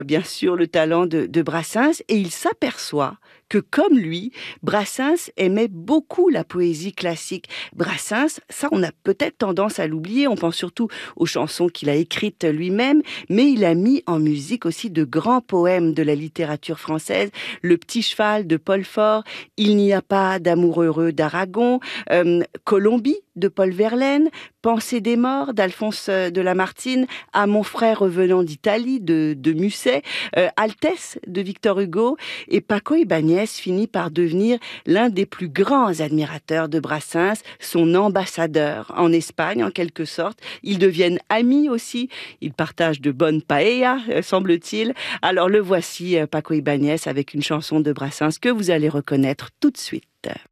bien sûr le talent de Brassens et il s'aperçoit que comme lui, Brassens aimait beaucoup la poésie classique. Brassens, ça on a peut-être tendance à l'oublier, on pense surtout aux chansons qu'il a écrites lui-même, mais il a mis en musique aussi de grands poèmes de la littérature française, Le Petit Cheval de Paul Fort, Il n'y a pas d'amour heureux d'Aragon, Colombie de Paul Verlaine, Pensée des morts d'Alphonse de Lamartine, À mon frère revenant d'Italie de Musset, Altesse de Victor Hugo, et Paco Ibáñez finit par devenir l'un des plus grands admirateurs de Brassens, son ambassadeur en Espagne en quelque sorte. Ils deviennent amis aussi, ils partagent de bonnes paellas, semble-t-il. Alors le voici, Paco Ibáñez, avec une chanson de Brassens que vous allez reconnaître tout de suite.